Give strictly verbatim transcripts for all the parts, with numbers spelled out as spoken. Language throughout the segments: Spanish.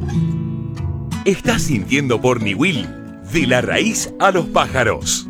Estás sintiendo por Niwil, de la raíz a los pájaros.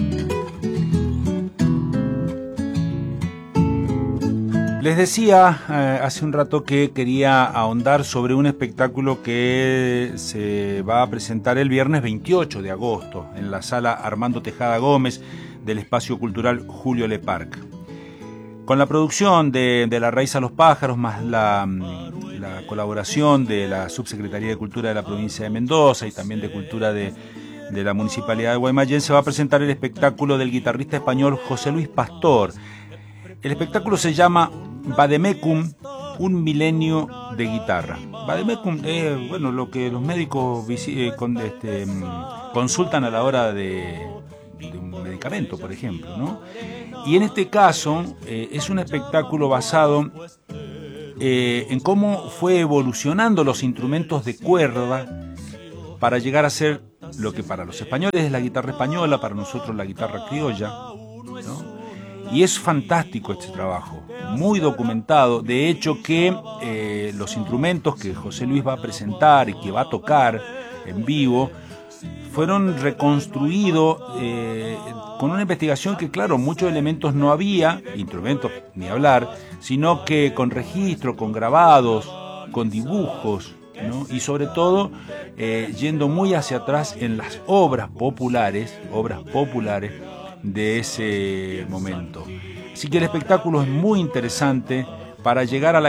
Les decía eh, hace un rato que quería ahondar sobre un espectáculo que se va a presentar el viernes veintiocho de agosto en la sala Armando Tejada Gómez del Espacio Cultural Julio Le Parc. Con la producción de, de La Raíz a los Pájaros, más la, la colaboración de la Subsecretaría de Cultura de la provincia de Mendoza y también de Cultura de, de la Municipalidad de Guaymallén, se va a presentar el espectáculo del guitarrista español José Luis Pastor. El espectáculo se llama Vademecum, un milenio de guitarra. Vademecum es bueno, lo que los médicos eh, con, este, consultan a la hora de, de un medicamento, por ejemplo, ¿no? Y en este caso eh, es un espectáculo basado eh, en cómo fue evolucionando los instrumentos de cuerda para llegar a ser lo que para los españoles es la guitarra española, para nosotros la guitarra criolla, ¿no? Y es fantástico este trabajo, muy documentado. De hecho que eh, los instrumentos que José Luis va a presentar y que va a tocar en vivo fueron reconstruidos eh, con una investigación que, claro, muchos elementos no había, instrumentos ni hablar, sino que con registro, con grabados, con dibujos, ¿no? Y sobre todo eh, yendo muy hacia atrás en las obras populares, obras populares de ese momento. Así que el espectáculo es muy interesante para llegar a la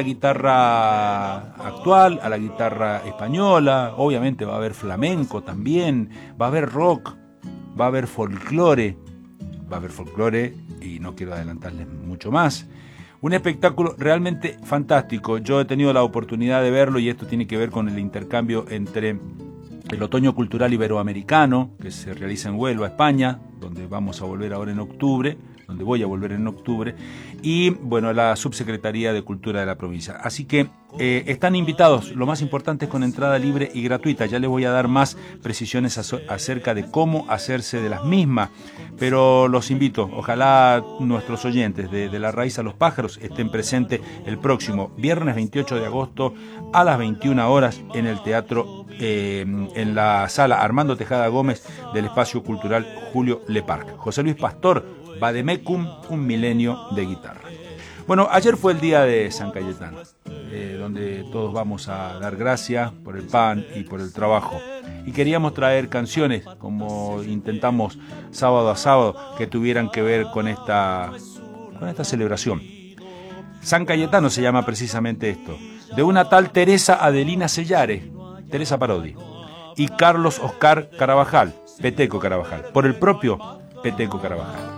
guitarra actual, a la guitarra española. Obviamente va a haber flamenco también, va a haber rock, va a haber folclore, va a haber folclore y no quiero adelantarles mucho más. Un espectáculo realmente fantástico. Yo he tenido la oportunidad de verlo y esto tiene que ver con el intercambio entre el Otoño Cultural Iberoamericano, que se realiza en Huelva, España, donde vamos a volver ahora en octubre, donde voy a volver en octubre, y bueno, la Subsecretaría de Cultura de la provincia. Así que eh, están invitados, lo más importante es con entrada libre y gratuita. Ya les voy a dar más precisiones acerca de cómo hacerse de las mismas, pero los invito, ojalá nuestros oyentes de, de La Raíz a los Pájaros estén presentes el próximo viernes veintiocho de agosto a las veintiuna horas en el teatro, eh, en la sala Armando Tejada Gómez del Espacio Cultural Julio Le Parc. José Luis Pastor, Vademecum, un milenio de guitarra. Bueno, ayer fue el día de San Cayetano, eh, donde todos vamos a dar gracias por el pan y por el trabajo. Y queríamos traer canciones, como intentamos sábado a sábado, que tuvieran que ver con esta, con esta celebración. San Cayetano se llama precisamente esto, de una tal Teresa Adelina Sellares, Teresa Parodi, y Carlos Oscar Carabajal, Peteco Carabajal, por el propio Peteco Carabajal.